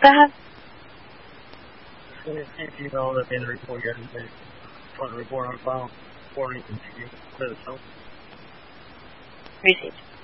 that? If you know that in the report yesterday, put the report on file, or you can let us know. Received.